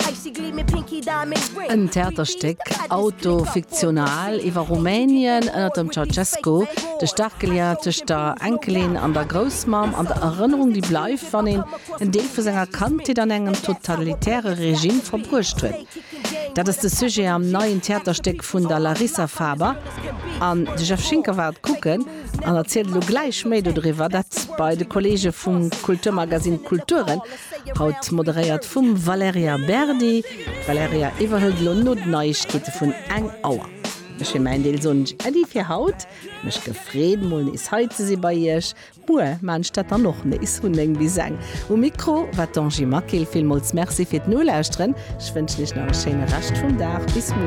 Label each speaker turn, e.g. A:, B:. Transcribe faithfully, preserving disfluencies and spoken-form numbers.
A: Ein Theaterstück, autofiktional, über Rumänien, unter dem Ceausescu, der starkgelehrte der Enkelin an der Großmam, an der Erinnerung, die bleibt, wenn ihn ein Teil für seiner Kante dann einem totalitären Regime verbrüscht wird. Das ist das Sujet am neuen Theaterstück von der Larissa Faber. An de Chef Schinker wat gucken an erzählt lo gleich méi darüber, dat bei de Kollege vum Kulturmagasin Kulturen haut moderiert vum Valeria Berdi. Valeria iwwerhëlt lo not Neuigkeete vun eng Auer. Ech mein Deel sonch Ädi fir Haut, mech gefreden moll is heize se bei jech. Mue man statt an noch ne is hun eng wie seng. O Mikro wat Angie Makel filmmols Merci fir d Nollästren. Ich wünsch dich noch eine schöne Rest vom Tag. Bis morgen.